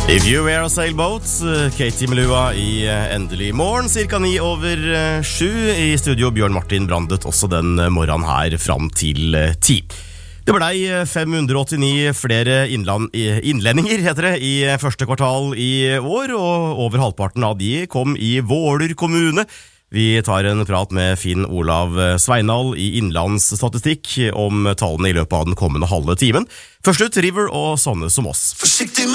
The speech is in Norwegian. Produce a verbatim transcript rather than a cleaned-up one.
If you were a sailboat, Katie Melua i Endelig morgen, cirka ni over sju. I studio Bjørn Martin Brandet også den morgenen her fram til ti. Det blei fem hundre åttini flere innland, innlendinger, heter det, i første kvartal i år, og over halvparten av de kom i Våler kommune. Vi tar en prat med Finn Olav Sveinal i Innlandsstatistikk om tallene i løpet av den kommende halve timen. Først ut, River og sånne som oss. Forsiktig